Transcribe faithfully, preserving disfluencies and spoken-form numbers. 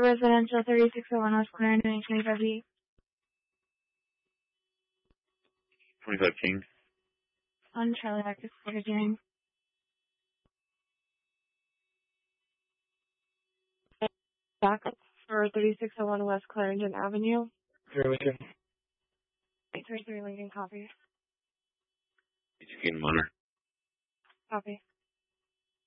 Residential thirty-six oh one West Clarendon, twenty-five B. twenty-five King. On Charlie Hawk, what is hearing? Backup for thirty-six oh one West Clarendon Avenue. Here, Lincoln. eight three three Lincoln, copy. King Munner. Copy.